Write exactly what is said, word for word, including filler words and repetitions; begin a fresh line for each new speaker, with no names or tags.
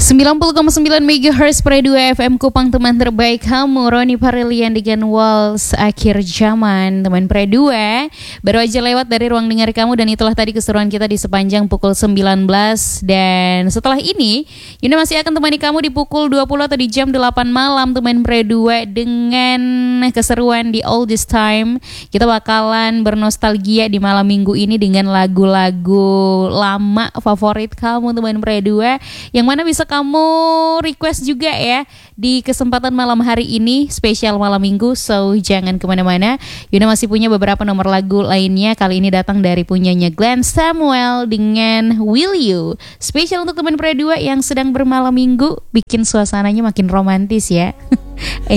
sembilan puluh koma sembilan megahertz per dua F M Kupang, teman terbaik kamu. Roni Parilian dengan Waltz Akhir Zaman. Teman per dua baru aja lewat dari ruang dengar kamu, dan itulah tadi keseruan kita di sepanjang pukul sembilan belas. Dan setelah ini Yunda masih akan temani kamu di pukul dua puluh atau di jam delapan malam, teman per dua, dengan keseruan di All This Time. Kita bakalan bernostalgia di malam minggu ini dengan lagu-lagu lama favorit kamu, teman per dua, yang mana bisa kamu request juga ya di kesempatan malam hari ini, spesial malam minggu. So jangan kemana-mana, Yuna masih punya beberapa nomor lagu lainnya. Kali ini datang dari punyanya Glenn Samuel dengan Will You, spesial untuk teman pre dua yang sedang bermalam minggu, bikin suasananya makin romantis ya.